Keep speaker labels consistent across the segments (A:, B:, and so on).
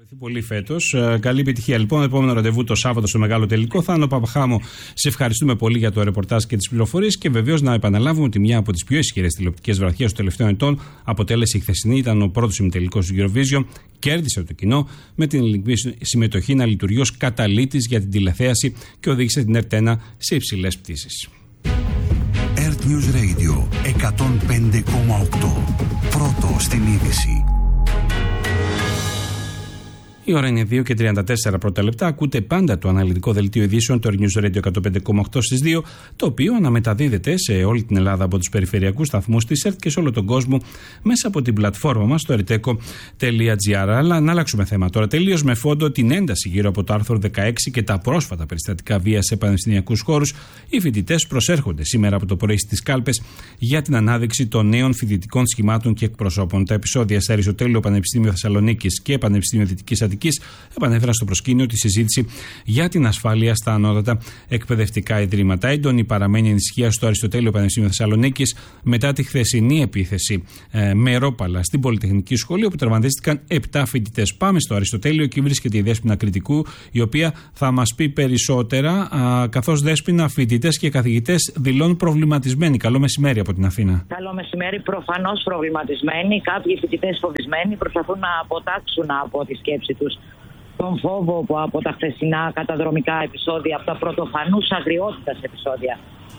A: Πολύ φέτος. Καλή επιτυχία λοιπόν. Επόμενο ραντεβού το Σάββατο στο Μεγάλο Τελικό. Θάνο Παπαχάμο, σε ευχαριστούμε πολύ για το ρεπορτάζ και τις πληροφορίες. Και βεβαίως να επαναλάβουμε ότι μια από τις πιο ισχυρές τηλεοπτικές βραδιές των τελευταίων ετών αποτέλεσε η χθεσινή. Ήταν ο πρώτος ημιτελικός του Eurovision. Κέρδισε το κοινό με την ελληνική συμμετοχή να λειτουργεί ως καταλύτης για την τηλεθέαση και οδήγησε την ΕΡΤ1 σε υψηλές πτήσεις.
B: Earth News Radio 105,8. Πρώτο στην είδηση.
A: Η ώρα είναι 2 και 34 πρώτα λεπτά. Ακούτε πάντα το αναλυτικό δελτίο ειδήσεων, το News Radio 105,8 στις 2, το οποίο αναμεταδίδεται σε όλη την Ελλάδα από τους περιφερειακούς σταθμούς της ΕΡΤ και σε όλο τον κόσμο μέσα από την πλατφόρμα μας στο erteco.gr. Αλλά να αλλάξουμε θέμα τώρα τελείως, με φόντο την ένταση γύρω από το άρθρο 16 και τα πρόσφατα περιστατικά βίας σε πανεπιστημιακούς χώρους. Οι φοιτητές προσέρχονται σήμερα από το πρωί στις κάλπες για την ανάδειξη των νέων φοιτητικών σχημάτων και εκπροσώπων. Τα επεισόδια σε Αριστοτέλειο Πανεπιστήμιο Θεσσαλονίκης και Πανεπιστήμιο Δυτικής Αττικής επανέφεραν στο προσκήνιο τη συζήτηση για την ασφάλεια στα ανώτατα εκπαιδευτικά ιδρύματα. Έντονη παραμένει η ανησυχία στο Αριστοτέλειο Πανεπιστήμιο Θεσσαλονίκης μετά τη χθεσινή επίθεση με ρόπαλα στην Πολυτεχνική Σχολή, όπου τραυματίστηκαν 7 φοιτητές. Πάμε στο Αριστοτέλειο, εκεί βρίσκεται η Δέσποινα Κρητικού, η οποία θα μας πει περισσότερα, καθώς Δέσποινα, φοιτητές και καθηγητές δηλώνουν προβληματισμένοι. Καλό μεσημέρι από την Αθήνα.
C: Καλό μεσημέρι, προφανώς προβληματισμένοι. Κάποιοι φοιτητές φοβισμένοι προσπαθούν να αποτάξουν από τη σκέψη τους τον φόβο που από τα χθεσινά καταδρομικά επεισόδια, από τα πρωτοφανούς αγριότητας επεισόδια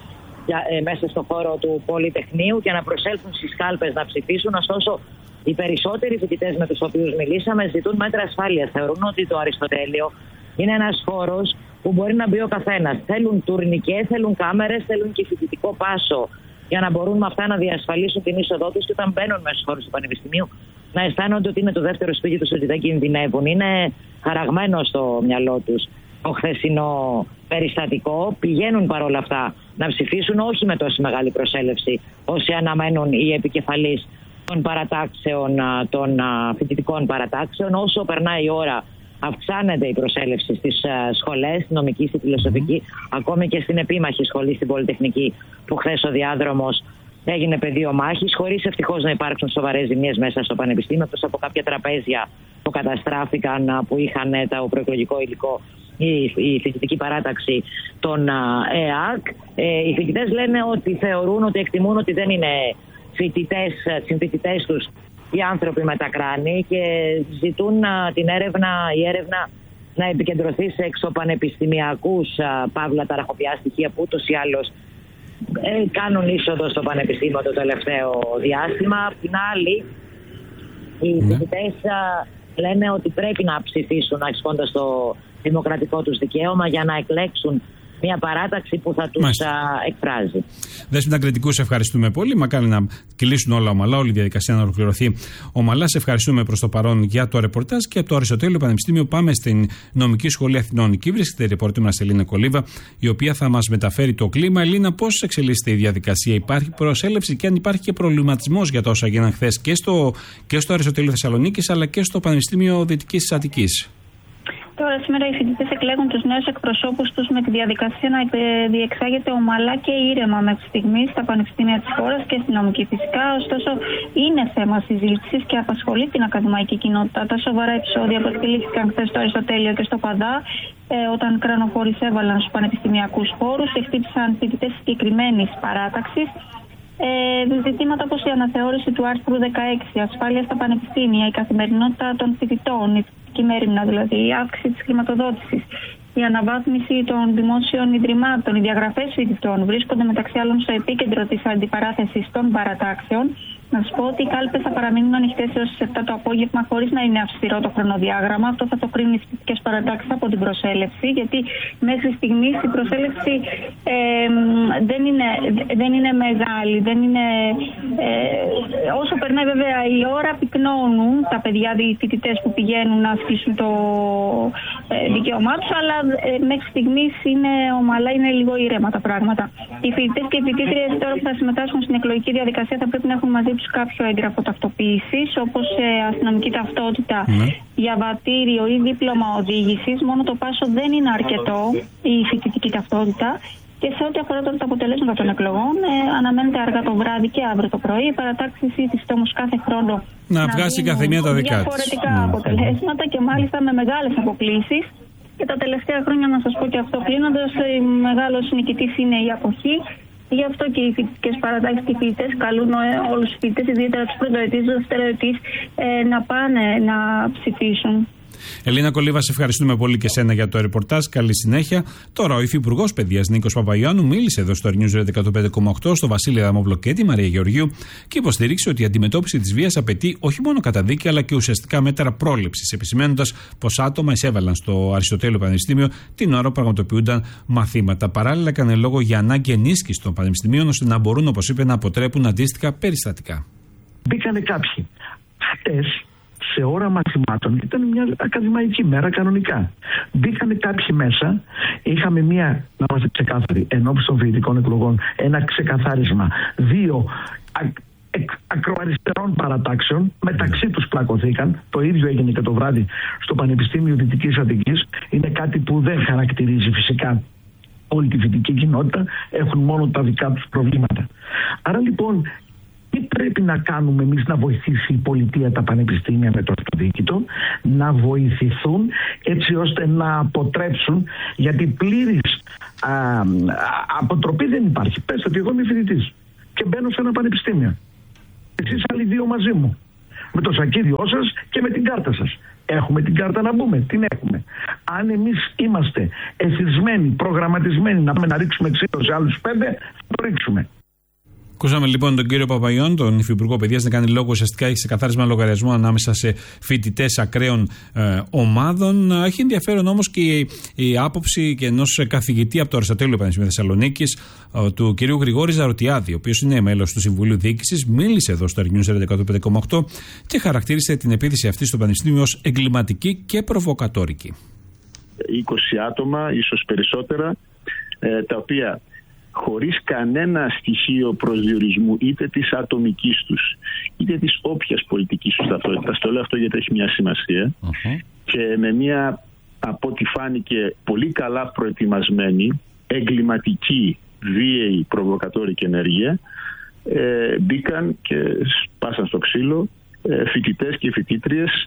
C: μέσα στο χώρο του Πολυτεχνείου, και να προσέλθουν στις κάλπες να ψηφίσουν. Ωστόσο, οι περισσότεροι φοιτητές με τους οποίους μιλήσαμε ζητούν μέτρα ασφάλειας. Θεωρούν ότι το Αριστοτέλειο είναι ένας χώρος που μπορεί να μπει ο καθένας. Θέλουν τουρνικέ, θέλουν κάμερες, θέλουν και φοιτητικό πάσο για να μπορούν με αυτά να διασφαλίσουν την είσοδό τους, και όταν μπαίνουν μέσα στους χώρους του Πανεπιστημίου να αισθάνονται ότι είναι το δεύτερο σπίτι τους, ότι δεν κινδυνεύουν. Είναι χαραγμένο στο μυαλό τους το χθεσινό περιστατικό. Πηγαίνουν παρόλα αυτά να ψηφίσουν, όχι με τόση μεγάλη προσέλευση όσοι αναμένουν οι επικεφαλείς των παρατάξεων, των φοιτητικών παρατάξεων. Όσο περνάει η ώρα, αυξάνεται η προσέλευση στις σχολές, στη νομική, στη φιλοσοφική, ακόμη και στην επίμαχη σχολή, στην Πολυτεχνική, που χθες ο διάδρομος έγινε πεδίο μάχης, χωρίς ευτυχώς να υπάρξουν σοβαρές ζημίες μέσα στο Πανεπιστήμιο, εκτός από κάποια τραπέζια που καταστράφηκαν, που είχαν το προεκλογικό υλικό, η φοιτητική παράταξη των ΕΑΚ. Οι φοιτητές λένε ότι θεωρούν, ότι εκτιμούν ότι δεν είναι συμφοιτητές τους οι άνθρωποι με τα κράνη, και ζητούν η έρευνα να επικεντρωθεί σε εξωπανεπιστημιακούς παύλα ταραχοπιά στοιχεία που ούτως ή άλλως κάνουν είσοδο στο Πανεπιστήμιο το τελευταίο διάστημα. Απ' την άλλη, οι φοιτητές λένε ότι πρέπει να ψηφίσουν ασκώντας το δημοκρατικό τους δικαίωμα για να εκλέξουν μια παράταξη που θα τους εκφράζει.
A: Δέσποινα Κρητικού, σε ευχαριστούμε πολύ. Μακάρι να κυλήσουν όλα ομαλά, όλη η διαδικασία να ολοκληρωθεί ομαλά. Σε ευχαριστούμε προς το παρόν για το ρεπορτάζ. Και από το Αριστοτέλειο Πανεπιστήμιο πάμε στην Νομική Σχολή Αθηνών. Εκεί βρίσκεται η ρεπόρτερ μας Ελίνα Κολίβα, η οποία θα μας μεταφέρει το κλίμα. Ελίνα, πώς εξελίσσεται η διαδικασία, υπάρχει προσέλευση και αν υπάρχει και προβληματισμός για τα όσα γίνανε χθες και στο Αριστοτέλειο Θεσσαλονίκης, αλλά και στο Πανεπιστήμιο Δυτικής Αττικής?
D: Τώρα, σήμερα οι φοιτητές εκλέγουν τους νέους εκπροσώπους τους με τη διαδικασία να διεξάγεται ομαλά και ήρεμα μέχρι στιγμής στα πανεπιστήμια της χώρας και στη νομική φυσικά. Ωστόσο, είναι θέμα συζήτησης και απασχολεί την ακαδημαϊκή κοινότητα. Τα σοβαρά επεισόδια που εκτελήθηκαν χθες στο Αριστοτέλειο και στο Παδά, όταν κρανοφόροι έβαλαν στους πανεπιστημιακούς χώρους και χτύπησαν φοιτητές συγκεκριμένης παράταξης. Ζητήματα όπως η αναθεώρηση του άρθρου 16, ασφάλεια στα πανεπιστήμια, η καθημερινότητα των φοιτητών, η φοιτητική μέριμνα, δηλαδή η αύξηση της χρηματοδότησης, η αναβάθμιση των δημόσιων ιδρυμάτων, οι διαγραφές φοιτητών βρίσκονται μεταξύ άλλων στο επίκεντρο της αντιπαράθεσης των παρατάξεων. Να σας πω ότι οι κάλπες θα παραμείνουν ανοιχτές έως τις 7 το απόγευμα, χωρίς να είναι αυστηρό το χρονοδιάγραμμα. Αυτό θα το κρίνουν οι φοιτητικές παρατάξεις από την προσέλευση, γιατί μέχρι στιγμής η προσέλευση δεν είναι μεγάλη. Όσο περνάει βέβαια η ώρα, πυκνώνουν τα παιδιά, οι φοιτητές που πηγαίνουν να ασκήσουν το δικαίωμά τους, αλλά μέχρι στιγμής είναι ομαλά, είναι λίγο ήρεμα τα πράγματα. Οι φοιτητές και οι φοιτήτριες τώρα που θα συμμετάσχουν στην εκλογική διαδικασία θα πρέπει να έχουν μαζί τους κάποιο έγγραφο ταυτοποίησης, όπως αστυνομική ταυτότητα, διαβατήριο ή δίπλωμα οδήγησης. Μόνο το πάσο δεν είναι αρκετό, η φοιτητική ταυτότητα. Και σε ό,τι αφορά τώρα τα αποτελέσματα των εκλογών, αναμένεται αργά το βράδυ και αύριο το πρωί. Η παρατάξη ζήτησε όμως κάθε χρόνο
A: να βγάζει κάθε μία τα δικά της.
D: Διαφορετικά αποτελέσματα και μάλιστα με μεγάλες αποκλίσεις. Και τα τελευταία χρόνια, να σας πω και αυτό κλείνοντας, μεγάλος νικητής είναι η αποχή. Γι' αυτό και οι φοιτητικές παρατάξεις και οι φοιτητές καλούν όλους τους φοιτητές, ιδιαίτερα τους πρωτοετής, δευτεροετής, να πάνε να ψηφίσουν.
A: Ελίνα Κολίβα, σε ευχαριστούμε πολύ και σένα για το ρεπορτάζ. Καλή συνέχεια. Τώρα, ο Υφυπουργός Παιδείας Νίκος Παπαϊωάννου μίλησε εδώ στο News Radio 105,8 στο Βασίλη Αδαμόπουλο και τη Μαρία Γεωργίου και υποστηρίξει ότι η αντιμετώπιση της βίας απαιτεί όχι μόνο καταδίκη αλλά και ουσιαστικά μέτρα πρόληψης, επισημαίνοντας πως άτομα εισέβαλαν στο Αριστοτέλειο Πανεπιστήμιο την ώρα που πραγματοποιούνταν μαθήματα. Παράλληλα, έκανε λόγο για ανάγκη ενίσχυσης των πανεπιστημίων ώστε να μπορούν, όπως είπε, να αποτρέπουν αντίστοιχα περιστατικά.
E: Μπήκανε κάποιοι. Χτες, σε ώρα μαθημάτων, ήταν μια ακαδημαϊκή μέρα κανονικά. Μπήκανε κάποιοι μέσα, είχαμε μια, να είμαστε ξεκάθαροι, ενώπιση των φοιτητικών εκλογών, ένα ξεκαθάρισμα 2 ακροαριστερών παρατάξεων, μεταξύ τους πλακωθήκαν. Το ίδιο έγινε και το βράδυ στο Πανεπιστήμιο Δυτικής Αττικής. Είναι κάτι που δεν χαρακτηρίζει φυσικά όλη τη φοιτητική κοινότητα, έχουν μόνο τα δικά τους προβλήματα. Άρα λοιπόν, τι πρέπει να κάνουμε εμείς να βοηθήσει η πολιτεία τα πανεπιστήμια με το αυτοδιοίκητο, να βοηθηθούν έτσι ώστε να αποτρέψουν, γιατί πλήρης αποτροπή δεν υπάρχει. Πες ότι εγώ είμαι φοιτητής και μπαίνω σε ένα πανεπιστήμιο. Εσείς άλλοι 2 μαζί μου, με το σακίδιό σας και με την κάρτα σας. Έχουμε την κάρτα να μπούμε, την έχουμε. Αν εμείς είμαστε εθισμένοι, προγραμματισμένοι να ρίξουμε ξύλο σε άλλους 5, θα το ρίξουμε.
A: Ακούσαμε λοιπόν τον κύριο Παπαϊωάννου, τον Υφυπουργό Παιδείας, να κάνει λόγο ουσιαστικά σε καθάρισμα λογαριασμού ανάμεσα σε φοιτητές ακραίων ομάδων. Έχει ενδιαφέρον όμως και η άποψη και ενός καθηγητή από το Αριστοτέλειο Πανεπιστήμιο Θεσσαλονίκης, του κυρίου Γρηγόρη Ζαρωτιάδη, ο οποίος είναι μέλος του Συμβουλίου Διοίκησης, μίλησε εδώ στο News Radio 105,8 και χαρακτήρισε την επίθεση αυτή στο Πανεπιστήμιο ως εγκληματική και προβοκατόρικη.
F: 20 άτομα, ίσως περισσότερα, τα οποία χωρίς κανένα στοιχείο προσδιορισμού είτε της ατομικής τους είτε της όποιας πολιτικής τους ταυτότητας, το λέω αυτό γιατί έχει μια σημασία, και με μια, από ό,τι φάνηκε, πολύ καλά προετοιμασμένη εγκληματική, βίαιη, προβοκατόρικη ενέργεια, μπήκαν και σπάσαν στο ξύλο φοιτητές και φοιτήτριες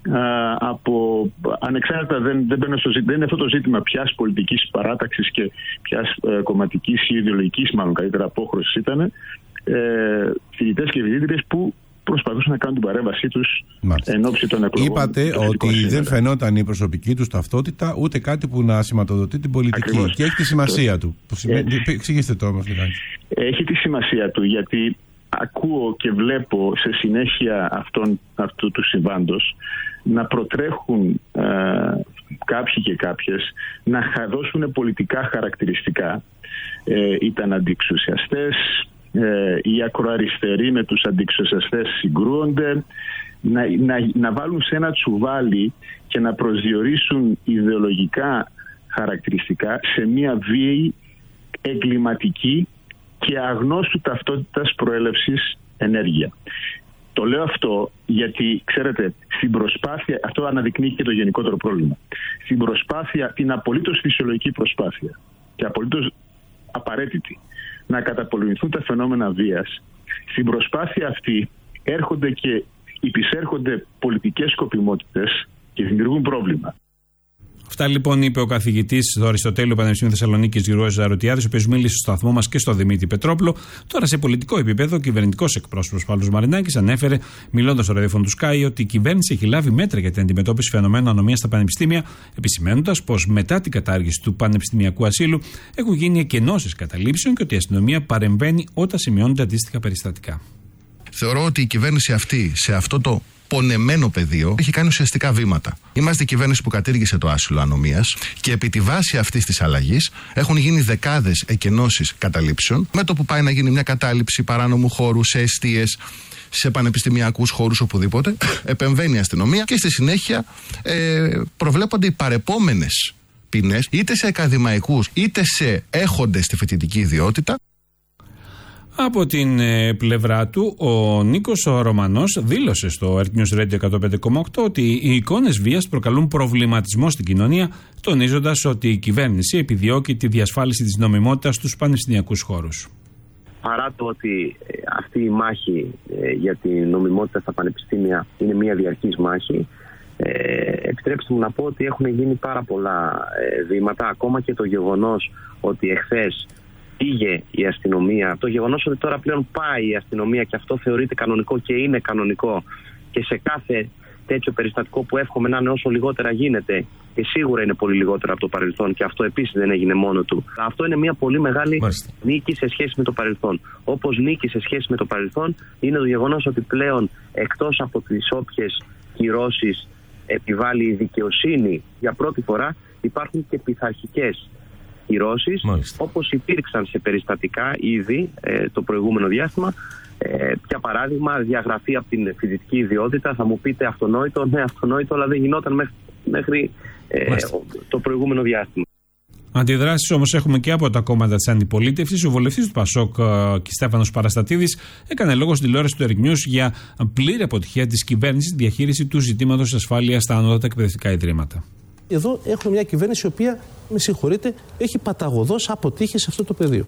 F: από ανεξάρτητα, δεν είναι αυτό το ζήτημα ποιας πολιτικής παράταξης και ποιας κομματικής ή ιδεολογικής, μάλλον καλύτερα, απόχρωσης ήταν, φοιτητές και φοιτήτριες που προσπαθούσαν να κάνουν την παρέμβασή τους εν ώψη των εκλογών.
G: Είπατε ότι δεν φαινόταν η προσωπική τους ταυτότητα ούτε κάτι που να σηματοδοτεί την πολιτική. Ακριβώς. Και έχει τη σημασία του. Εξηγήστε το όμως λιγάκι. Έχει
F: τη σημασία του γιατί ακούω και βλέπω σε συνέχεια αυτού του συμβάντος να προτρέχουν κάποιοι και κάποιες να δώσουν πολιτικά χαρακτηριστικά. Ήταν αντιεξουσιαστές, οι ακροαριστεροί με τους αντιεξουσιαστές συγκρούονται, να βάλουν σε ένα τσουβάλι και να προσδιορίσουν ιδεολογικά χαρακτηριστικά σε μια βίαιη, εγκληματική και αγνώστου ταυτότητας προέλευσης ενέργεια. Το λέω αυτό γιατί, ξέρετε, στην προσπάθεια, αυτό αναδεικνύει και το γενικότερο πρόβλημα. Στην προσπάθεια, την απολύτως φυσιολογική προσπάθεια και απολύτως απαραίτητη να καταπολεμηθούν τα φαινόμενα βίας, στην προσπάθεια αυτή έρχονται και υπησέρχονται πολιτικές σκοπιμότητες και δημιουργούν πρόβλημα.
A: Αυτά λοιπόν είπε ο καθηγητής στο Αριστοτέλειο Πανεπιστήμιο Θεσσαλονίκης Γρηγόρης Ζαρωτιάδης, ο οποίος μίλησε στο σταθμό μας και στο Δημήτρη Πετρόπουλο. Τώρα σε πολιτικό επίπεδο, ο κυβερνητικός εκπρόσωπος Παύλος Μαρινάκης ανέφερε, μιλώντας στο ραδιόφωνο του Sky, ότι η κυβέρνηση έχει λάβει μέτρα για την αντιμετώπιση φαινομένων ανομίας στα πανεπιστήμια, επισημαίνοντας πως μετά την κατάργηση του πανεπιστημιακού ασύλου έχουν γίνει εκενώσεις καταλήψεων και ότι η αστυνομία παρεμβαίνει όταν σημειώνονται αντίστοιχα περιστατικά.
H: Θεωρώ ότι η κυβέρνηση αυτή, σε αυτό το πονεμένο πεδίο, έχει κάνει ουσιαστικά βήματα. Είμαστε η κυβέρνηση που κατήργησε το άσυλο ανομίας και επί τη βάση αυτής της αλλαγής έχουν γίνει δεκάδες εκενώσεις καταλήψεων. Με το που πάει να γίνει μια κατάληψη παράνομου χώρου σε εστίες, σε πανεπιστημιακούς χώρους, οπουδήποτε, επεμβαίνει η αστυνομία και στη συνέχεια προβλέπονται οι παρεπόμενες ποινές, είτε σε ακαδημαϊκούς είτε σε έχοντες στη φοιτητική ιδιότητα.
A: Από την πλευρά του, ο Νίκος ο Ρωμανός δήλωσε στο Earth News Radio 105,8 ότι οι εικόνες βίας προκαλούν προβληματισμό στην κοινωνία, τονίζοντας ότι η κυβέρνηση επιδιώκει τη διασφάλιση της νομιμότητας στους πανεπιστημιακούς χώρους.
I: Παρά το ότι αυτή η μάχη για τη νομιμότητα στα πανεπιστήμια είναι μια διαρκής μάχη, επιτρέψτε μου να πω ότι έχουν γίνει πάρα πολλά βήματα, ακόμα και το γεγονός ότι εχθές πήγε η αστυνομία, το γεγονός ότι τώρα πλέον πάει η αστυνομία και αυτό θεωρείται κανονικό και είναι κανονικό, και σε κάθε τέτοιο περιστατικό που εύχομαι να είναι όσο λιγότερα γίνεται, και σίγουρα είναι πολύ λιγότερο από το παρελθόν, και αυτό επίσης δεν έγινε μόνο του. Αυτό είναι μια πολύ μεγάλη νίκη σε σχέση με το παρελθόν. Όπως νίκη σε σχέση με το παρελθόν είναι το γεγονός ότι πλέον, εκτός από τις όποιες κυρώσεις επιβάλλει η δικαιοσύνη, για πρώτη φορά υπάρχουν και πειθαρχικές κυρώσεις, όπως υπήρξαν σε περιστατικά ήδη το προηγούμενο διάστημα. Για παράδειγμα, διαγραφή από την φοιτητική ιδιότητα. Θα μου πείτε αυτονόητο, ναι, αυτονόητο, αλλά δεν γινόταν μέχρι το προηγούμενο διάστημα.
A: Αντιδράσεις όμως έχουμε και από τα κόμματα της αντιπολίτευσης. Ο βουλευτής του Πασόκ και Στέφανος Παραστατίδης έκανε λόγο στην τηλεόραση του Earth News για πλήρη αποτυχία της κυβέρνησης στη διαχείριση του ζητήματος ασφάλειας στα ανώτατα εκπαιδευτικά ιδρύματα.
J: Εδώ έχουμε μια κυβέρνηση η οποία, με συγχωρείτε, έχει παταγωδώς αποτύχει σε αυτό το πεδίο.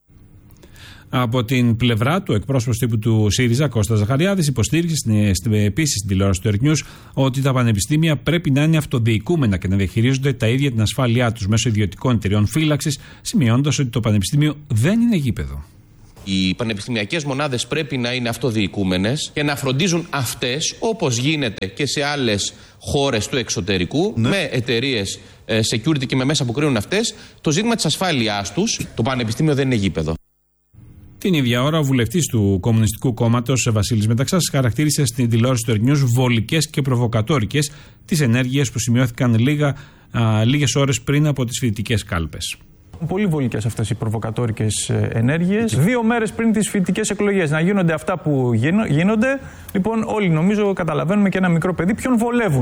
A: Από την πλευρά του, εκπρόσωπος τύπου του ΣΥΡΙΖΑ, Κώστας Ζαχαριάδης, υποστήριξε επίσης στην τηλεόραση του Earth News ότι τα πανεπιστήμια πρέπει να είναι αυτοδιοικούμενα και να διαχειρίζονται τα ίδια την ασφάλειά τους μέσω ιδιωτικών εταιριών φύλαξης, σημειώνοντας ότι το πανεπιστήμιο δεν είναι γήπεδο.
K: Οι πανεπιστημιακές μονάδες πρέπει να είναι αυτοδιοικούμενες και να φροντίζουν αυτές, όπως γίνεται και σε άλλες χώρες του εξωτερικού, με εταιρείες security και με μέσα που κρίνουν αυτές, το ζήτημα της ασφάλειάς τους. Το πανεπιστήμιο δεν είναι γήπεδο.
A: Την ίδια ώρα, ο βουλευτής του Κομμουνιστικού Κόμματος, Βασίλης Μεταξάς, χαρακτήρισε στην τηλεόραση του Earth News βολικές και προβοκατόρικες τις ενέργειες που σημειώθηκαν λίγες ώρες πριν από τις φοιτητικές κάλπες.
L: Πολύ βολικές αυτές οι προβοκατόρικες ενέργειες. 2 μέρες πριν τις φοιτητικές εκλογές να γίνονται αυτά που γίνονται. Λοιπόν, όλοι νομίζω καταλαβαίνουμε, και ένα μικρό παιδί, ποιον βολεύουν.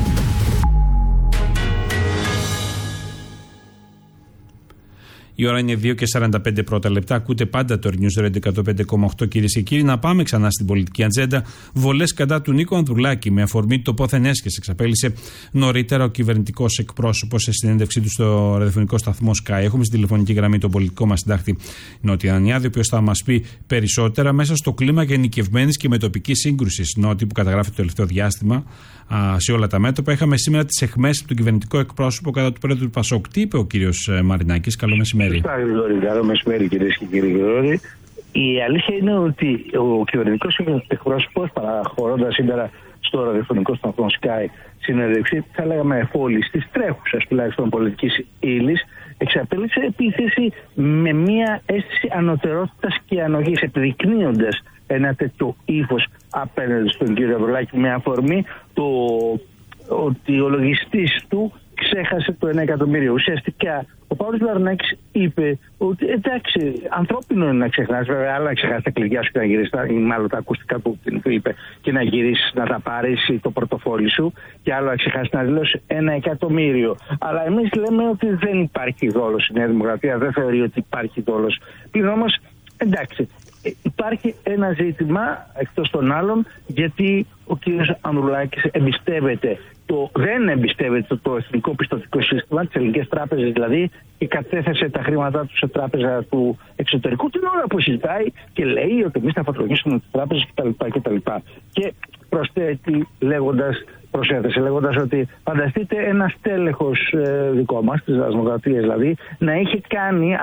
A: Η ώρα είναι 2 και 45 πρώτα λεπτά. Ακούτε πάντα το News Radio 105,8, κυρίες και κύριοι. Να πάμε ξανά στην πολιτική ατζέντα. Βολές κατά του Νίκο Ανδρουλάκη. Με αφορμή το πόθεν έσχεσαι, εξαπέλυσε νωρίτερα ο κυβερνητικός εκπρόσωπος σε συνέντευξή του στο ραδιοφωνικό σταθμό Sky. Έχουμε στην τηλεφωνική γραμμή τον πολιτικό μας συντάκτη Νότι Ανιάδη, ο οποίος θα μας πει περισσότερα μέσα στο κλίμα γενικευμένης και μετοπικής σύγκρουσης, Νότι, που καταγράφει το τελευταίο διάστημα σε όλα τα μέτωπα. Είχαμε σήμερα τις αιχμές από τον κυβερνητικό εκπρόσωπο κατά του πρόεδρου του Πασόκ. Τι είπε ο κύριος Μαρινάκης? Καλό μεσημέρι.
E: Καλό μεσημέρι, κυρίες και κύριοι. Η αλήθεια είναι ότι ο κυβερνητικός εκπρόσωπος, παραχωρώντας σήμερα στο ραδιοφωνικό σταθμό Sky συνέντευξη, θα λέγαμε φόλης της τρέχουσας τουλάχιστον πολιτικής ύλης, εξαπέλυσε επίθεση με μια αίσθηση ανωτερότητας και ανοχής, επιδεικνύοντας ένα τέτοιο ύφος απέναντι στον κύριο Ανδρουλάκη, με αφορμή το ότι ο λογιστής του ξέχασε το 1 εκατομμύριο. Ουσιαστικά ο Παύλος Μαρινάκης είπε ότι εντάξει, ανθρώπινο είναι να ξεχνάς, βέβαια, αλλά να ξεχάσεις τα κλειδιά σου και να γυρίσεις, ή μάλλον τα ακουστικά που είπε, και να γυρίσεις να τα πάρεις το πορτοφόλι σου, και άλλο να ξεχάσεις να δηλώσεις 1 εκατομμύριο. Αλλά εμείς λέμε ότι δεν υπάρχει δόλος. Η Νέα Δημοκρατία δεν θεωρεί ότι υπάρχει δόλος. Πλην όμως, εντάξει, υπάρχει ένα ζήτημα εκτός των άλλων, γιατί ο κύριος Ανδρουλάκης δεν εμπιστεύεται το εθνικό πιστωτικό σύστημα, τις ελληνικές τράπεζες δηλαδή, και κατέθεσε τα χρήματά του σε τράπεζα του εξωτερικού την ώρα που συζητάει και λέει ότι εμείς θα φορολογήσουμε τις τράπεζες κτλ. Και προσθέτει προσέθεσε λέγοντας ότι φανταστείτε ένα στέλεχος δικό μας, της Δημοκρατίας δηλαδή, να είχε κάνει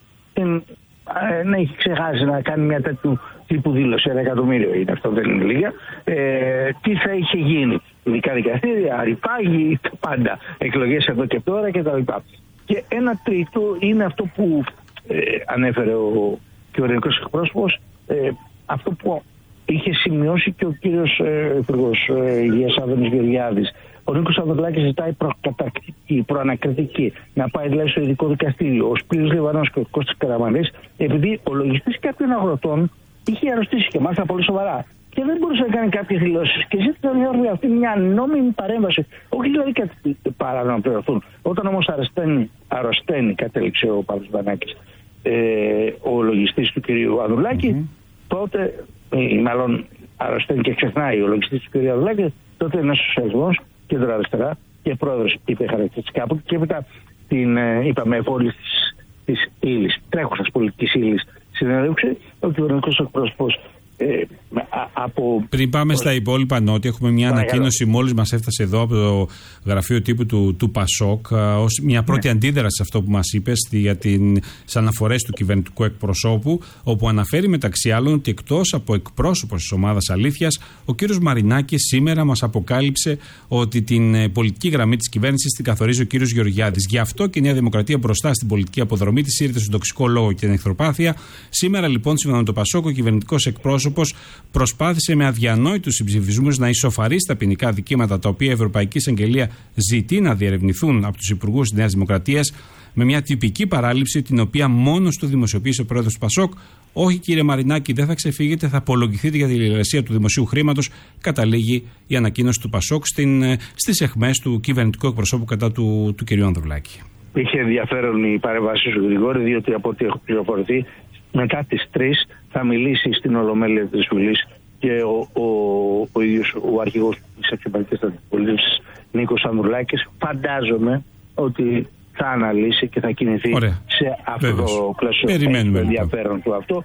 E: να έχει ξεχάσει να κάνει μια τέτοιου τύπου δήλωση, 1 εκατομμύριο είναι αυτό, δεν είναι λίγα, τι θα είχε γίνει? Ειδικά δικαστήρια, ρηπάγοι, πάντα, εκλογές εδώ και τώρα κτλ. Και ένα τρίτο είναι αυτό που ανέφερε ο κυβερνητικός εκπρόσωπος, αυτό που είχε σημειώσει και ο κύριος Υπουργός Υγείας Άδωνης Γεωργιάδης. Ο Νίκος Ανδρουλάκης ζητάει προανακριτική, να πάει δηλαδή στο ειδικό δικαστήριο. Ο Σπύρος Λιβανός και ο Κώστας Καραμανλής, επειδή ο λογιστής κάποιων αγροτών είχε αρρωστήσει και μάλιστα πολύ σοβαρά και δεν μπορούσε να κάνει κάποιες δηλώσεις, και ζήτησαν αυτή μια νόμιμη παρέμβαση, όχι δηλαδή κάτι παράδειγμα να πληρωθούν. Όταν όμως αρρωσταίνει, κατέληξε ο Παύλος Μαρινάκης, ο λογιστής του κυρίου Ανδρουλάκη, τότε, μάλλον αρρωσταίνει και ξεχνάει ο λογιστής του κυρίου Ανδρουλάκη, τότε είναι σοσιαλισμός, κέντρο-αριστερά και πρόεδρος, είπε χαρακτηριστικά από και μετά την, είπαμε, πόλη της ύλης, τρέχουσας πολιτικής ύλης συνέντευξη, ο κυβερνητικός εκπρόσωπος.
A: Πριν πάμε στα υπόλοιπα νότια, έχουμε μια ανακοίνωση μόλις μας έφτασε εδώ από το γραφείο τύπου του ΠΑΣΟΚ ως μια πρώτη αντίδραση σε αυτό που μας είπες για τις αναφορές του κυβερνητικού εκπροσώπου, όπου αναφέρει μεταξύ άλλων ότι εκτός από εκπρόσωπος της ομάδας Αλήθειας, ο κύριος Μαρινάκης σήμερα μας αποκάλυψε ότι την πολιτική γραμμή της κυβέρνησης την καθορίζει ο κύριος Γεωργιάδης. Γι' αυτό και η Νέα Δημοκρατία μπροστά στην πολιτική αποδρομή της ήρθε στον τοξικό λόγο και την εχθροπάθεια. Σήμερα λοιπόν, σύμφωνα με το ΠΑΣΟΚ, ο κυβερνητικός εκπρόσωπος προσπάθησε με αδιανόητους συμψηφισμούς να ισοφαρίσει τα ποινικά δικήματα τα οποία η Ευρωπαϊκή Εισαγγελία ζητεί να διερευνηθούν από τους υπουργούς της Νέας Δημοκρατίας, με μια τυπική παράληψη την οποία μόνος του δημοσιοποίησε ο πρόεδρος του ΠΑΣΟΚ. Όχι, κύριε Μαρινάκη, δεν θα ξεφύγετε, θα απολογηθείτε για τη λογαριασία του δημοσίου χρήματος, καταλήγει η ανακοίνωση του ΠΑΣΟΚ στις αιχμές του κυβερνητικού εκπροσώπου κατά του κυρίου Ανδρουλάκη.
E: Είχε ενδιαφέρον η παρέμβαση του Γρηγόρη, διότι από ό,τι έχω πληροφορηθεί, μετά τις 3 θα μιλήσει στην Ολομέλεια της Βουλής και ο ίδιος ο αρχηγός της Αξιωματικής Αντιπολίτευσης, Νίκος Ανδρουλάκης. Φαντάζομαι ότι θα αναλύσει και θα κινηθεί σε αυτό το πλαίσιο. Ενδιαφέρον του αυτό.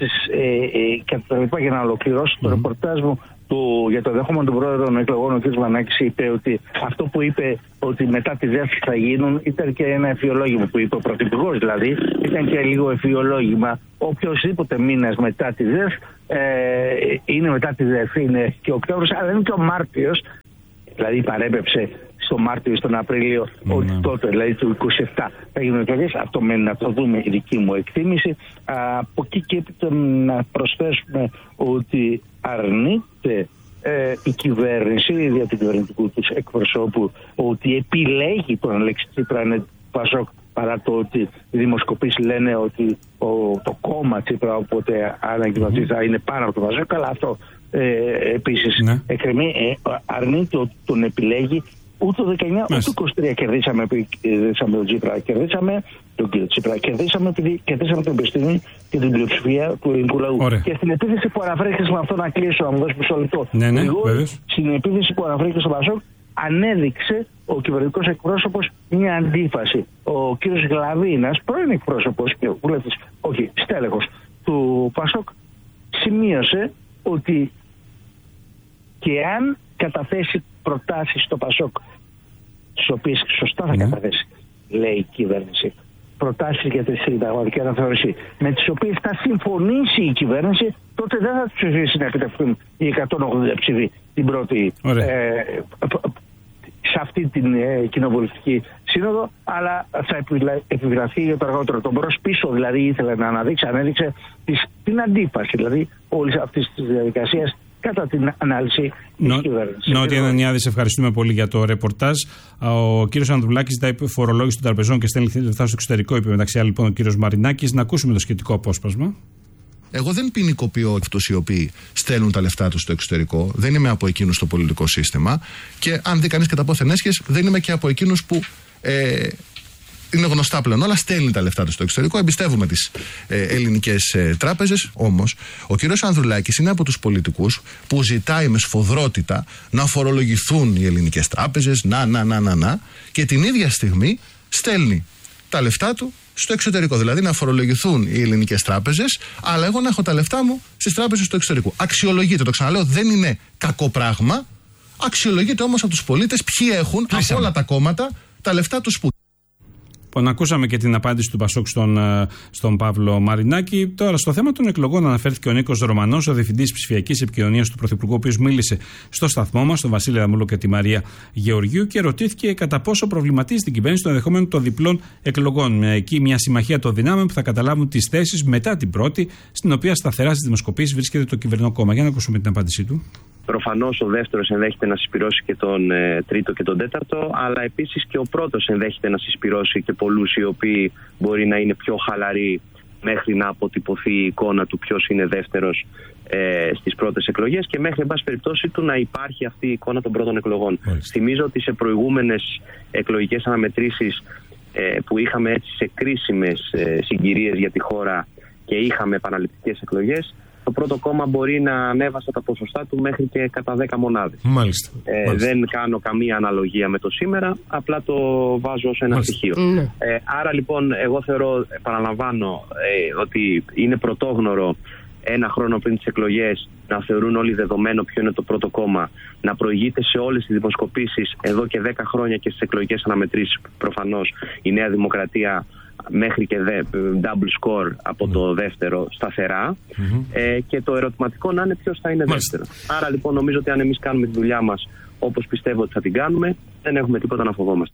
E: Για να ολοκληρώσω το ρεπορτάζ μου για το δεχόμενο του πρόεδρου των εκλογών, ο κ. Μανάκης είπε ότι αυτό που είπε ότι μετά τη ΔΕΘ θα γίνουν ήταν και ένα εφιολόγημα που είπε ο πρωθυπουργός, δηλαδή ήταν και λίγο εφιολόγημα. Οποιοσδήποτε μήνας μετά τη ΔΕΘ είναι μετά τη ΔΕΘ, είναι και ο Οκτώβριος, αλλά είναι και ο Μάρτιος, δηλαδή παρέπεψε στο Μάρτιο ή στον Απρίλιο, ότι τότε, δηλαδή του 27, θα γίνουν εκλογές. Αυτό μένει να το δούμε, η δική μου εκτίμηση. Από εκεί και έπειτα να προσθέσουμε ότι αρνείται η κυβέρνηση, δια του κυβερνητικού τους εκπροσώπου, ότι επιλέγει τον Αλέξη Τσίπρα ΠΑΣΟΚ, παρά το ότι οι δημοσκοπήσεις λένε ότι το κόμμα Τσίπρα, οπότε αναγκαστικά θα είναι πάνω από το ΠΑΣΟΚ, αλλά αυτό επίσης εκκρεμεί. Αρνείται ότι τον επιλέγει. Ούτε το 19, ούτε το 23 κερδίσαμε τον Τσίπρα. Κερδίσαμε τον κύριο Τσίπρα. Κερδίσαμε την επιστήμη και την πλειοψηφία του ελληνικού λαού. Και στην επίθεση που αναφέρθηκε, με αυτό να κλείσω, να μου δώσει μισό λεπτό. Στην επίθεση που αναφέρθηκε στο ΠΑΣΟΚ, ανέδειξε ο κυβερνητικός εκπρόσωπος μια αντίφαση. Ο κύριος Γλαβίνας, πρώην εκπρόσωπος και βουλευτής, όχι στέλεχος του ΠΑΣΟΚ, σημείωσε ότι και αν καταθέσει προτάσεις στο ΠΑΣΟΚ, τις οποίες σωστά θα καταθέσει, λέει η κυβέρνηση, προτάσεις για τη συνταγματική αναθεώρηση, με τις οποίες θα συμφωνήσει η κυβέρνηση, τότε δεν θα τους ψηφίσει να επιτευχθούν οι 180 ψήφοι την πρώτη σε αυτή την κοινοβουλευτική σύνοδο, αλλά θα επιβλαθεί για το αργότερο. Τον μπρος πίσω δηλαδή ήθελε να ανέδειξε την αντίφαση, δηλαδή όλης αυτής της διαδικασίας κατά την ανάλυση της κυβέρνησης. Νότια
A: Ανανιάδη, σε ευχαριστούμε πολύ για το ρεπορτάζ. Ο κύριος Ανδρουλάκης ζητάει φορολόγηση των τραπεζών και στέλνει λεφτά στο εξωτερικό, είπε μεταξύ άλλων λοιπόν ο κύριος Μαρινάκης. Να ακούσουμε το σχετικό απόσπασμα.
H: Εγώ δεν ποινικοποιώ αυτούς οι οποίοι στέλνουν τα λεφτά τους στο εξωτερικό. Δεν είμαι από εκείνους στο πολιτικό σύστημα. Και αν δει κανείς κατά πόθεν έσχες, δεν είμαι και από εκείνους που είναι γνωστά πλέον όλα, στέλνει τα λεφτά του στο εξωτερικό. Εμπιστεύουμε τις ελληνικές τράπεζες. Όμως, ο κύριος Ανδρουλάκης είναι από τους πολιτικούς που ζητάει με σφοδρότητα να φορολογηθούν οι ελληνικές τράπεζες, και την ίδια στιγμή στέλνει τα λεφτά του στο εξωτερικό. Δηλαδή να φορολογηθούν οι ελληνικές τράπεζες, αλλά εγώ να έχω τα λεφτά μου στις τράπεζες του εξωτερικού. Αξιολογείται, το ξαναλέω, δεν είναι κακό πράγμα. Αξιολογείται όμως από τους πολίτες ποιοι έχουν από όλα τα κόμματα τα λεφτά τους που.
A: Ακούσαμε και την απάντηση του ΠΑΣΟΚ στον Παύλο Μαρινάκη. Τώρα, στο θέμα των εκλογών, αναφέρθηκε ο Νίκος Ρωμανός, ο διευθυντής ψηφιακής επικοινωνίας του Πρωθυπουργού, ο οποίος μίλησε στο σταθμό μας, τον Βασίλη Δαμούλο και τη Μαρία Γεωργίου, και ρωτήθηκε κατά πόσο προβληματίζει την κυβέρνηση το ενδεχόμενο των διπλών εκλογών. Εκεί μια συμμαχία των δυνάμεων που θα καταλάβουν τις θέσεις μετά την πρώτη, στην οποία σταθερά στις δημοσκοπήσεις βρίσκεται το κυβερνό κόμμα. Για να ακούσουμε την απάντησή του.
I: Προφανώς ο δεύτερος ενδέχεται να συσπυρώσει και τον τρίτο και τον τέταρτο, αλλά επίσης και ο πρώτος ενδέχεται να συσπυρώσει και πολλούς οι οποίοι μπορεί να είναι πιο χαλαροί μέχρι να αποτυπωθεί η εικόνα του ποιος είναι δεύτερος στις πρώτες εκλογές και μέχρι, εν πάση περιπτώσει, του να υπάρχει αυτή η εικόνα των πρώτων εκλογών. Θυμίζω ότι σε προηγούμενες εκλογικές αναμετρήσεις που είχαμε έτσι σε κρίσιμες συγκυρίες για τη χώρα και είχαμε επαναληπτικές εκλογές, το πρώτο κόμμα μπορεί να ανέβασε τα ποσοστά του μέχρι και κατά 10 μονάδες.
G: Μάλιστα.
I: Δεν κάνω καμία αναλογία με το σήμερα, απλά το βάζω ως ένα στοιχείο. Άρα λοιπόν εγώ θεωρώ, επαναλαμβάνω, ότι είναι πρωτόγνωρο ένα χρόνο πριν τις εκλογές να θεωρούν όλοι δεδομένο ποιο είναι το πρώτο κόμμα, να προηγείται σε όλες τις δημοσκοπήσεις εδώ και 10 χρόνια και στις εκλογικές αναμετρήσεις προφανώς η Νέα Δημοκρατία μέχρι και double score από το δεύτερο σταθερά, και το ερωτηματικό να είναι ποιος θα είναι δεύτερο. Άρα λοιπόν νομίζω ότι αν εμείς κάνουμε τη δουλειά μας όπως πιστεύω ότι θα την κάνουμε, δεν έχουμε τίποτα να φοβόμαστε.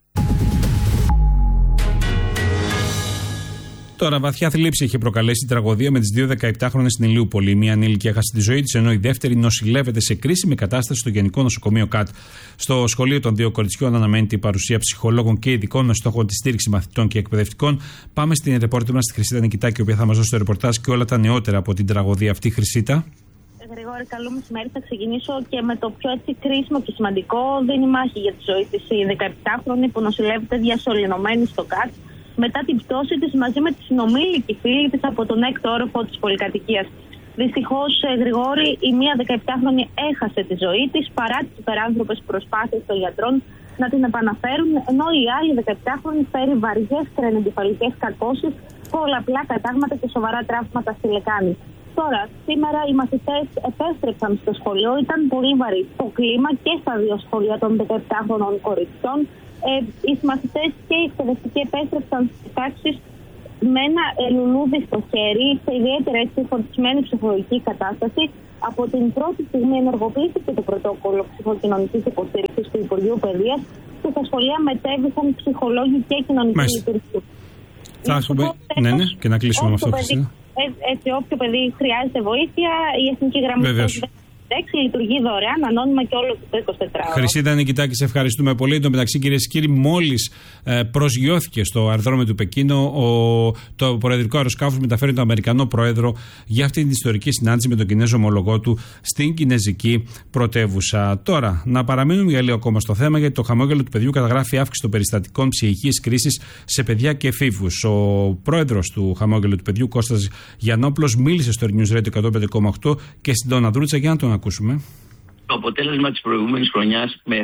A: Τώρα, βαθιά θλίψη είχε προκαλέσει η τραγωδία με τις δύο 17χρονες στην Ηλιούπολη. Μία ανήλικη έχασε τη ζωή της, ενώ η δεύτερη νοσηλεύεται σε κρίσιμη κατάσταση στο Γενικό Νοσοκομείο ΚΑΤ. Στο σχολείο των δύο κοριτσιών αναμένεται η παρουσία ψυχολόγων και ειδικών με στόχο τη στήριξη μαθητών και εκπαιδευτικών. Πάμε στην ρεπόρτερ μας, τη Χρυσίτα Νικητάκη, η οποία θα μας δώσει το ρεπορτάζ και όλα τα νεότερα από την τραγωδία αυτή. Χρυσίτα.
M: Γρηγόρη, καλό μεσημέρι. Θα ξεκινήσω και με το πιο κρίσιμο και σημαντικό. Δίνει μάχη για τη ζωή της η 17χρονη που νοσηλεύεται διασωληνωμένη στο ΚΑΤ μετά την πτώση της μαζί με τη συνομήλικη φίλη της από τον έκτο όροφο της πολυκατοικίας. Δυστυχώς, Γρηγόρη, η μία 17χρονη έχασε τη ζωή της παρά τις υπεράνθρωπες προσπάθειες των γιατρών να την επαναφέρουν, ενώ η άλλη 17χρονη φέρει βαριές κρανιοεγκεφαλικές κακώσεις, πολλαπλά κατάγματα και σοβαρά τραύματα στη λεκάνη. Τώρα, σήμερα οι μαθητές επέστρεψαν στο σχολείο, ήταν πολύ βαρύ το κλίμα και στα δύο σχολεία των 17χρονων κοριτσιών. Οι μαθητές και οι εκπαιδευτικοί επέστρεψαν στις τάξεις με ένα λουλούδι στο χέρι, σε ιδιαίτερα φορτισμένη ψυχολογική κατάσταση. Από την πρώτη στιγμή ενεργοποιήθηκε το πρωτόκολλο ψυχοκοινωνικής υποστήριξης του Υπουργείου Παιδείας και στα σχολεία μετέβησαν ψυχολόγοι και κοινωνικοί λειτουργοί.
A: Θα έχουμε. Ναι, και να κλείσουμε με αυτό.
M: Έτσι, όποιο παιδί χρειάζεται βοήθεια, η Εθνική Γραμμή λειτουργεί δωρεάν, ανώνυμα και όλο το 24ωρο.
A: Χρυσίτα Νικητάκη, σε ευχαριστούμε πολύ. Εν τω μεταξύ, κυρίες και κύριοι, μόλις προσγειώθηκε στο αεροδρόμιο του Πεκίνου το προεδρικό αεροσκάφος μεταφέρει τον Αμερικανό πρόεδρο για αυτή την ιστορική συνάντηση με τον Κινέζο ομολογό του στην Κινεζική πρωτεύουσα. Τώρα, να παραμείνουμε για λίγο ακόμα στο θέμα, γιατί το χαμόγελο του παιδιού καταγράφει αύξηση των περιστατικών ψυχικής κρίσης σε παιδιά και εφήβους. Ο πρόεδρος του χαμόγελου του παιδιού, Κώστας Γιαννόπουλος, μίλησε στο News Radio 105,8 και στην Ντόνα Δρούτσα για να τον ακούσουμε.
N: Το αποτέλεσμα της προηγούμενης χρονιάς με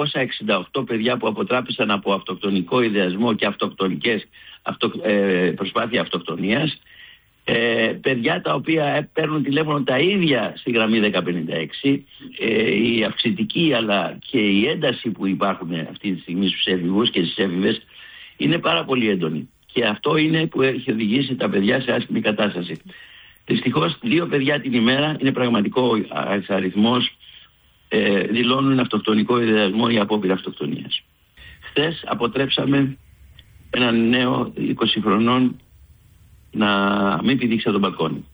N: 768 παιδιά που αποτράπησαν από αυτοκτονικό ιδεασμό και αυτοκτονικές προσπάθεια αυτοκτονίας, παιδιά τα οποία παίρνουν τηλέφωνο τα ίδια στη γραμμή 1056, η αυξητική αλλά και η ένταση που υπάρχουν αυτή τη στιγμή στους έφηβους και στις έφηβες είναι πάρα πολύ έντονη. Και αυτό είναι που έχει οδηγήσει τα παιδιά σε άσχημη κατάσταση. Δυστυχώς 2 παιδιά την ημέρα είναι πραγματικό αριθμός, δηλώνουν αυτοκτονικό ιδεασμό ή απόπειρα αυτοκτονίας. Χθες αποτρέψαμε έναν νέο 20 χρονών να μην πηδήξει από τον μπαλκόνι.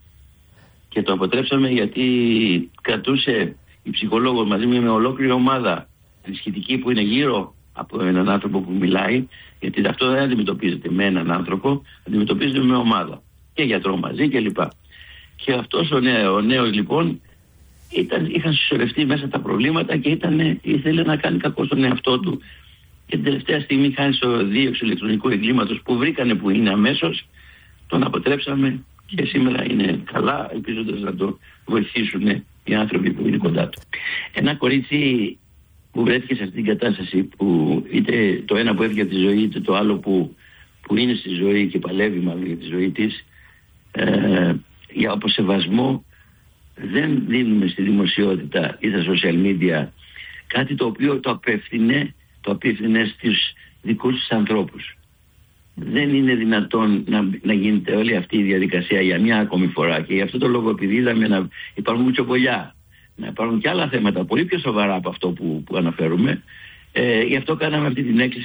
N: Και το αποτρέψαμε γιατί κρατούσε η ψυχολόγος μαζί με ολόκληρη ομάδα ενισχυτική που είναι γύρω από έναν άνθρωπο που μιλάει, γιατί αυτό δεν αντιμετωπίζεται με έναν άνθρωπο, αντιμετωπίζεται με ομάδα. Και γιατρό μαζί κλπ. Και αυτός ο νέος λοιπόν είχαν συσσωρευτεί μέσα τα προβλήματα και ήθελε να κάνει κακό στον εαυτό του. Και την τελευταία στιγμή, χάρη στο δίωξη ηλεκτρονικού εγκλήματος που βρήκανε που είναι αμέσως, τον αποτρέψαμε και σήμερα είναι καλά, ελπίζοντας να το βοηθήσουν οι άνθρωποι που είναι κοντά του. Ένα κορίτσι που βρέθηκε σε αυτήν την κατάσταση, που είτε το ένα που έφυγε από τη ζωή, είτε το άλλο που είναι στη ζωή και παλεύει μάλλον για τη ζωή της, για αποσεβασμό δεν δίνουμε στη δημοσιότητα ή στα social media κάτι το οποίο το απέφθινε στους δικούς τους ανθρώπους. Δεν είναι δυνατόν να γίνεται όλη αυτή η διαδικασία για μια ακόμη φορά, και γι' αυτό το λόγο, επειδή είδαμε να υπάρχουν μουτσοπολιά, να υπάρχουν και άλλα θέματα πολύ πιο σοβαρά από αυτό που αναφέρουμε, γι' αυτό κάναμε αυτή την έκκληση.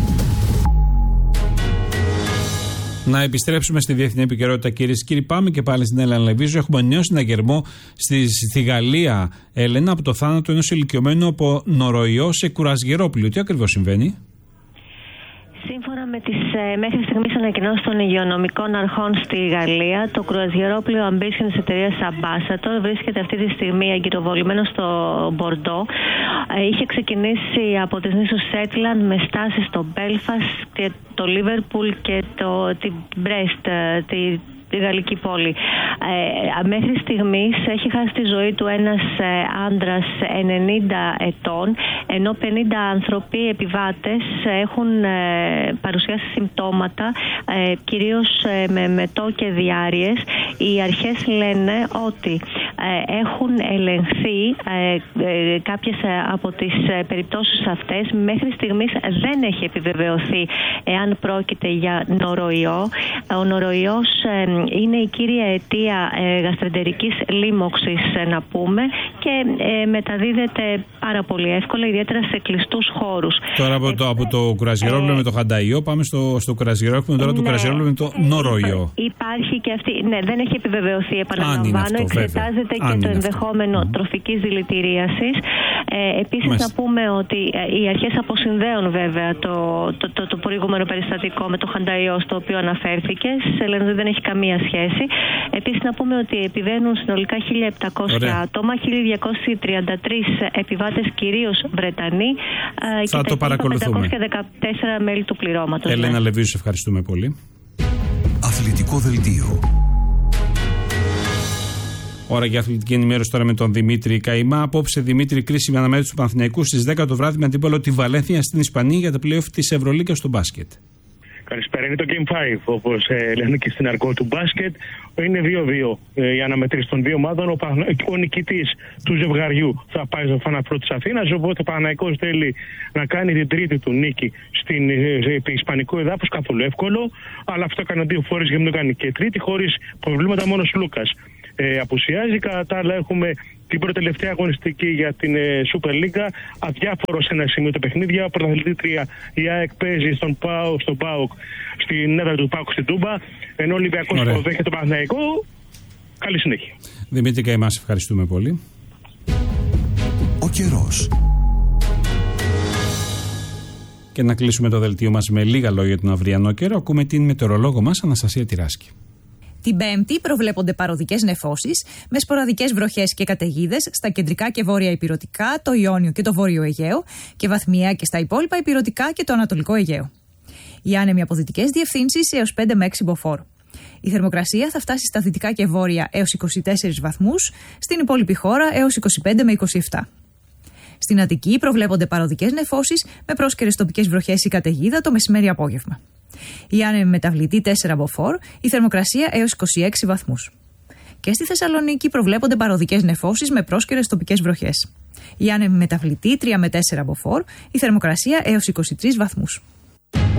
A: Να επιστρέψουμε στη διεθνή επικαιρότητα, κυρίες και κύριοι. Πάμε και πάλι στην Έλενα Λεβίζου. Έχουμε νέο συναγερμό στη Γαλλία, Έλενα, από το θάνατο ενός ηλικιωμένου από νοροϊό σε κουρασγερόπλοιο. Τι ακριβώς συμβαίνει?
O: Σύμφωνα με τις μέχρι στιγμής ανακοινώσεις των υγειονομικών αρχών στη Γαλλία, το κρουαζιερόπλοιο Ambition της εταιρείας Ambassador βρίσκεται αυτή τη στιγμή αγκυροβολημένο στο Μπορντό. Είχε ξεκινήσει από τις νήσους Σέτλαντ με στάση στο Belfast, το Λίβερπουλ και την Μπρέστ, τη γαλλική πόλη. Μέχρι στιγμής έχει χάσει τη ζωή του ένας άντρας 90 ετών, ενώ 50 άνθρωποι, επιβάτες, έχουν παρουσιάσει συμπτώματα, κυρίως με μετό και διάρειες. Οι αρχές λένε ότι έχουν ελεγχθεί κάποιες από τις περιπτώσεις αυτές. Μέχρι στιγμής δεν έχει επιβεβαιωθεί εάν πρόκειται για νοροϊό. Ο νοροϊός είναι η κύρια αιτία γαστρεντερικής λίμωξης, να πούμε, και μεταδίδεται πάρα πολύ εύκολα, ιδιαίτερα σε κλειστούς χώρους.
A: Τώρα από το κρουαζιερόπλοιο με το χανταϊό πάμε στο κρουαζιερόπλοιο τώρα, το κρουαζιερόπλοιο με το νοροϊό. Υπάρχει
O: και αυτή, ναι, δεν έχει επιβεβαιωθεί, επαναλαμβάνω, εξετάζεται και το ενδεχόμενο τροφικής δηλητηρίασης. Επίσης να πούμε ότι οι αρχές αποσυνδέουν βέβαια το προηγούμενο περιστατικό με το χανταϊό στο οποίο αναφέρθηκε, λένε ότι δεν έχει καμία σχέση. Επίσης να πούμε ότι επιβαίνουν συνολικά 1.700 άτομα, 1.233 επιβάτες, κυρίως Βρετανοί,
A: θα
O: και
A: το παρακολουθούμε.
O: 514 μέλη του πληρώματος.
A: Έλενα Λεβίου, σε ευχαριστούμε πολύ.
B: Αθλητικό δελτίο.
A: Ώρα για αθλητική ενημέρωση τώρα με τον Δημήτρη Καημά. Απόψε, Δημήτρη, κρίσιμη αναμέτρηση του Παναθηναϊκού στις 10 το βράδυ με αντίπαλο τη Βαλένθια στην Ισπανία για τα play-off της Ευρωλίγκας στο μπάσκετ.
P: Καλησπέρα. Είναι το Game 5, όπως λένε και στην αρκό του μπάσκετ. Είναι 2-2 η αναμετρήση των δύο ομάδων. Ο νικητής του ζευγαριού θα πάει στο Final Four της Αθήνας. Οπότε ο Παναθηναϊκός θέλει να κάνει την τρίτη του νίκη στην ισπανικό εδάφος. Καθόλου εύκολο. Αλλά αυτό έκανε 2 φορές για να το κάνει και τρίτη, χωρίς προβλήματα. Μόνος Λούκας απουσιάζει. Κατά τα άλλα, έχουμε την προτελευταία αγωνιστική για την Super League. Αδιάφορο σε ένα σημείο το παιχνίδι. Πρωταθλητήτρια η ΑΕΚ παίζει στον ΠΑΟΚ, στην έδρα του ΠΑΟΚ στην Τούμπα. Ενώ ο Ολυμπιακός υποδέχεται το Παναθηναϊκό. Καλή συνέχεια.
A: Δημήτρη Καημά, ευχαριστούμε πολύ.
B: Ο καιρός.
A: Και να κλείσουμε το δελτίο μας με λίγα λόγια για τον αυριανό καιρό. Ακούμε την μετεωρολόγο μας Αναστασία Τυράσκη.
Q: Την Πέμπτη προβλέπονται παροδικές νεφώσεις με σποραδικές βροχές και καταιγίδες στα κεντρικά και βόρεια ηπειρωτικά, το Ιόνιο και το βόρειο Αιγαίο και βαθμιαία και στα υπόλοιπα ηπειρωτικά και το ανατολικό Αιγαίο. Οι άνεμοι από δυτικές διευθύνσεις έως 5 με 6 μποφόρ. Η θερμοκρασία θα φτάσει στα δυτικά και βόρεια έως 24 βαθμούς, στην υπόλοιπη χώρα έως 25 με 27. Στην Αττική προβλέπονται παροδικές νεφώσεις με πρόσκαιρες τοπικές βροχές ή καταιγίδα το μεσημέρι-απόγευμα. Η άνεμη μεταβλητή 4 μποφόρ, η θερμοκρασία έως 26 βαθμούς. Και στη Θεσσαλονίκη προβλέπονται παροδικές νεφώσεις με πρόσκαιρες τοπικές βροχές. Η άνεμη μεταβλητή 3 με 4 μποφόρ, η θερμοκρασία έως 23 βαθμούς.